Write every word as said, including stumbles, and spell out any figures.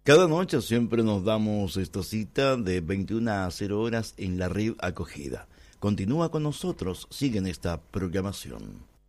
Cada noche siempre nos damos esta cita de veintiuna a cero horas en la R I V Acogida. Continúa con nosotros, sigue en esta programación.